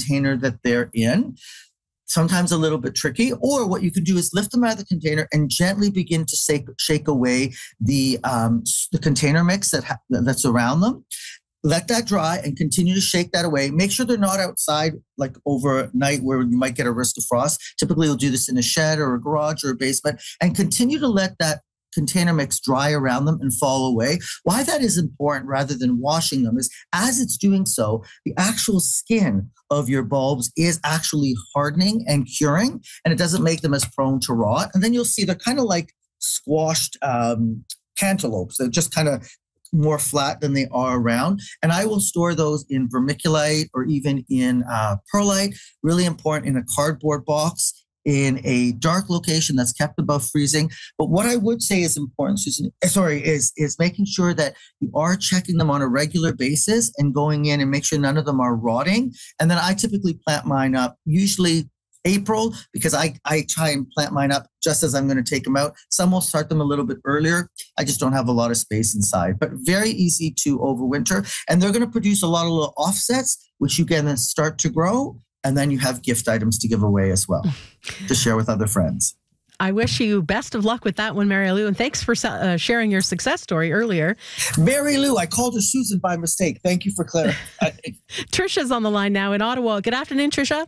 container that they're in. Sometimes a little bit tricky. Or what you can do is lift them out of the container and gently begin to shake away the container mix that's around them. Let that dry and continue to shake that away. Make sure they're not outside like overnight where you might get a risk of frost. Typically, you'll do this in a shed or a garage or a basement, and continue to let that container mix dry around them and fall away. Why that is important rather than washing them is as it's doing so, the actual skin of your bulbs is actually hardening and curing, and it doesn't make them as prone to rot. And then you'll see they're kind of like squashed cantaloupes. They're just kind of more flat than they are round. And I will store those in vermiculite or even in perlite, really important, in a cardboard box in a dark location that's kept above freezing. But what I would say is important, Susan, is making sure that you are checking them on a regular basis and going in and make sure none of them are rotting. And then I typically plant mine up, usually April, because I try and plant mine up just as I'm going to take them out. Some will start them a little bit earlier. I just don't have a lot of space inside, but very easy to overwinter. And they're going to produce a lot of little offsets, which you can then start to grow. And then you have gift items to give away as well to share with other friends. I wish you best of luck with that one, Mary Lou. And thanks for sharing your success story earlier. Mary Lou, I called her Susan by mistake. Thank you for clarifying. Trisha's on the line now in Ottawa. Good afternoon, Trisha.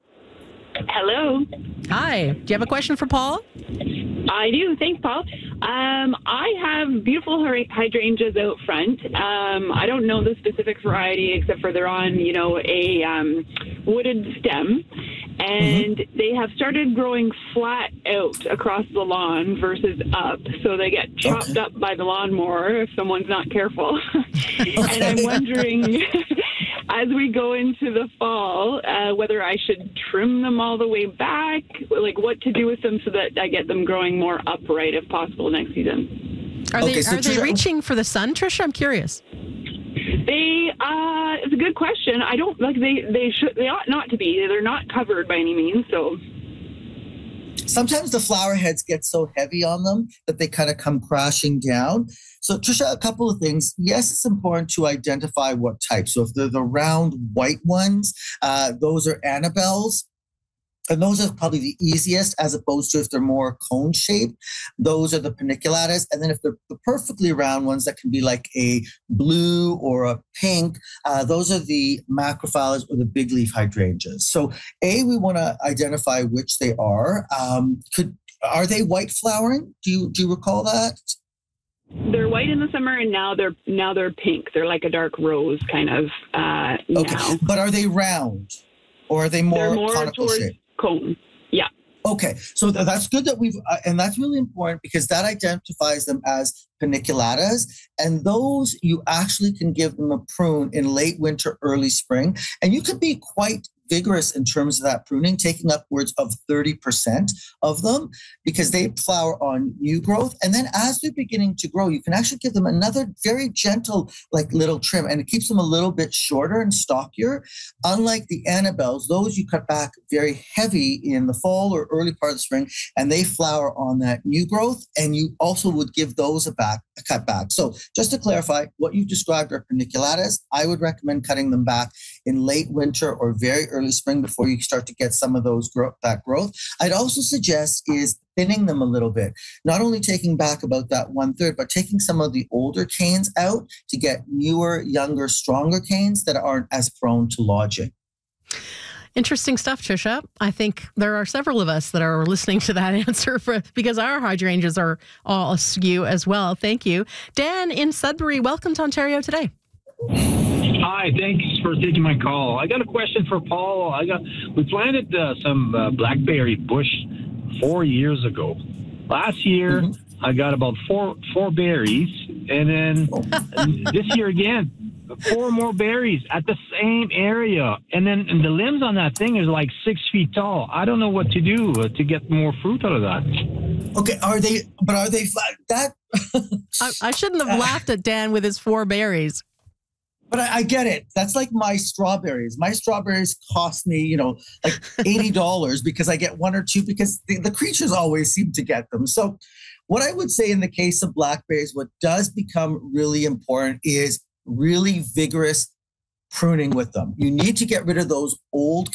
Hello. Hi. Do you have a question for Paul? I do. Thanks, Paul. I have beautiful hydrangeas out front. I don't know the specific variety except for they're on, a wooded stem. And they have started growing flat out across the lawn versus up. So they get chopped up by the lawnmower if someone's not careful. And I'm wondering, as we go into the fall, whether I should trim them all the way back, like what to do with them so that I get them growing more upright if possible next season. Are they reaching for the sun, Trisha? I'm curious. It's a good question. I don't like they ought not to be. They're not covered by any means, so. Sometimes the flower heads get so heavy on them that they kind of come crashing down. So, Trisha, a couple of things. Yes, it's important to identify what type. So if they're the round white ones, those are Annabelles. And those are probably the easiest, as opposed to if they're more cone shaped, those are the paniculatas. And then if they're the perfectly round ones that can be like a blue or a pink, those are the macrophyllus or the big leaf hydrangeas. So we want to identify which they are. Are they white flowering? Do you recall that? They're white in the summer, and now they're pink. They're like a dark rose kind of. Okay, now. But are they round, or are they more conical shaped? Cone. Yeah. Okay. So that's good that and that's really important because that identifies them as paniculatas. And those, you actually can give them a prune in late winter, early spring. And you could be quite vigorous in terms of that pruning, taking upwards of 30% of them because they flower on new growth. And then as they're beginning to grow, you can actually give them another very gentle, like little trim, and it keeps them a little bit shorter and stockier. Unlike the Annabelles, those you cut back very heavy in the fall or early part of the spring, and they flower on that new growth. And you also would give those a cut back. So just to clarify, what you've described are paniculatas. I would recommend cutting them back in late winter or very early spring before you start to get some of that growth. I'd also suggest is thinning them a little bit, not only taking back about that 1/3, but taking some of the older canes out to get newer, younger, stronger canes that aren't as prone to lodging. Interesting stuff, Trisha. I think there are several of us that are listening to that answer because our hydrangeas are all askew as well. Thank you. Dan in Sudbury, welcome to Ontario Today. Hi, thanks for taking my call. I got a question for Paul. We planted some blackberry bush 4 years ago. Last year, I got about four berries, and then this year again, 4 more berries at the same area. And then the limbs on that thing is like 6 feet tall. I don't know what to do to get more fruit out of that. Okay, are they that? I shouldn't have laughed at Dan with his 4 berries. But I get it. That's like my strawberries. My strawberries cost me, like $80 because I get 1 or 2 because the creatures always seem to get them. So what I would say in the case of blackberries, what does become really important is really vigorous pruning with them. You need to get rid of those old